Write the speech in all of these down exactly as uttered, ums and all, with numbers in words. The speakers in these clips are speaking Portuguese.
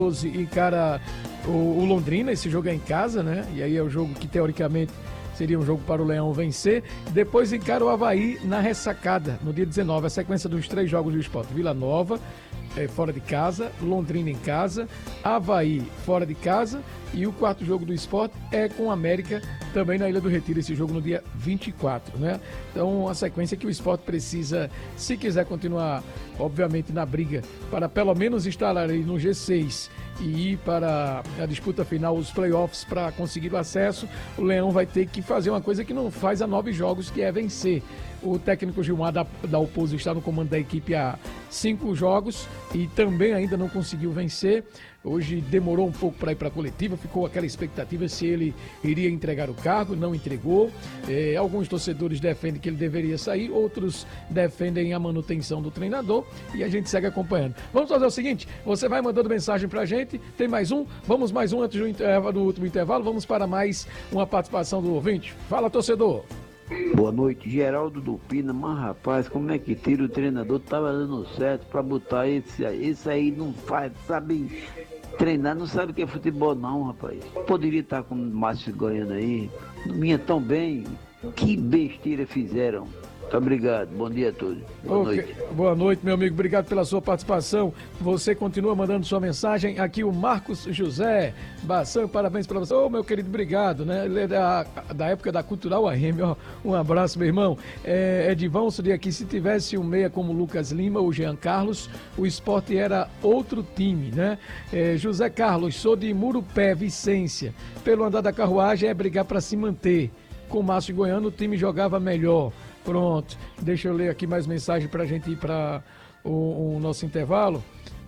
encara o, o Londrina, esse jogo é em casa, né? E aí é o jogo que teoricamente seria um jogo para o Leão vencer. Depois encara o Avaí na ressacada, no dia dezenove, a sequência dos três jogos do Sport. Vila Nova, é, fora de casa, Londrina em casa, Avaí fora de casa, e o quarto jogo do Sport é com o América, também na Ilha do Retiro, esse jogo no dia vinte e quatro, né? Então, a sequência que o Sport precisa, se quiser continuar, obviamente, na briga, para pelo menos estar ali no G seis e ir para a disputa final, os playoffs, para conseguir o acesso, o Leão vai ter que fazer uma coisa que não faz há nove jogos, que é vencer. O técnico Gilmar da, da Oposo está no comando da equipe há cinco jogos e também ainda não conseguiu vencer. Hoje demorou um pouco para ir para a coletiva, ficou aquela expectativa se ele iria entregar o cargo, não entregou. É, alguns torcedores defendem que ele deveria sair, outros defendem a manutenção do treinador e a gente segue acompanhando. Vamos fazer o seguinte, você vai mandando mensagem para a gente, tem mais um, vamos mais um antes do, intervalo, do último intervalo, vamos para mais uma participação do ouvinte. Fala, torcedor! Boa noite, Geraldo do Pina. Mas rapaz, como é que tira o treinador? Tava dando certo pra botar esse aí. Esse aí não faz, sabe treinar, não sabe o que é futebol não, rapaz. Poderia estar com o Márcio ganhando aí. Não vinha tão bem. Que besteira fizeram. Muito obrigado, bom dia a todos. Boa okay. noite. Boa noite, meu amigo, obrigado pela sua participação. Você continua mandando sua mensagem. Aqui o Marcos José Bação, parabéns para você. Ô, oh, meu querido, obrigado, né? Ele é da, da época da Cultural A M, ó. Um abraço, meu irmão. É, Edivão, de aqui, se tivesse um meia como o Lucas Lima ou Jean Carlos, o Sport era outro time, né? É, José Carlos, sou de Murupé, Vicência. Pelo andar da carruagem é brigar para se manter. Com o Márcio Goiano, o time jogava melhor. Pronto, deixa eu ler aqui mais mensagem para a gente ir para o, o nosso intervalo.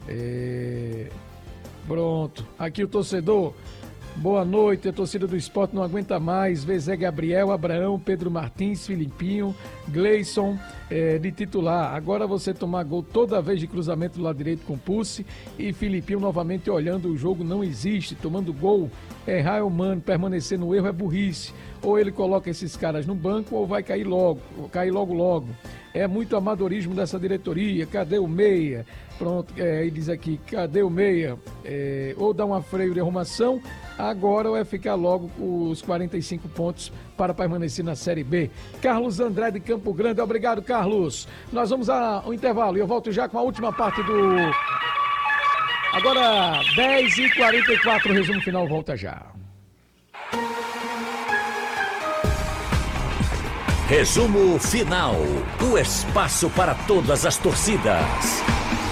É... Pronto, aqui o torcedor. Boa noite, a torcida do Sport não aguenta mais. Vezé Gabriel, Abraão, Pedro Martins, Filipinho, Gleison é, de titular. Agora você tomar gol toda vez de cruzamento do lado direito com Pulse e Filipinho novamente olhando o jogo não existe. Tomando gol, errar é humano, permanecer no erro é burrice. Ou ele coloca esses caras no banco ou vai cair logo, ou cair logo logo. É muito amadorismo dessa diretoria. Cadê o meia? Pronto, é, aí diz aqui, cadê o meia? É, ou dá uma freio de arrumação, agora ou é ficar logo com os quarenta e cinco pontos para permanecer na Série B. Carlos André de Campo Grande, obrigado, Carlos. Nós vamos ao intervalo e eu volto já com a última parte do... Agora, dez e quarenta e quatro, o resumo final volta já. Resumo final, o espaço para todas as torcidas.